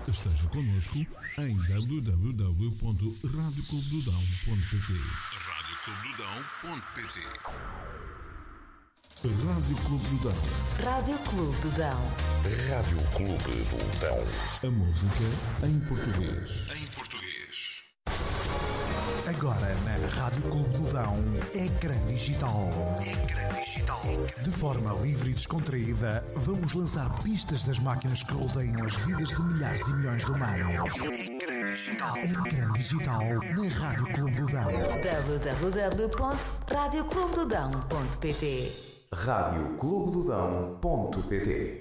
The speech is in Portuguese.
Esteja connosco em www.radioclubedodão.pt. Rádio Clube do Dão. Rádio Clube do Dão. Rádio Clube do Dão. A música em português. Agora na Rádio Clube do Dão, Ecrã Digital. De forma livre e descontraída, vamos lançar pistas das máquinas que rodeiam as vidas de milhares e milhões de humanos. Ecrã Digital na Rádio Clube do Dão. www.radioclubedodão.pt. Radioclubedodão.pt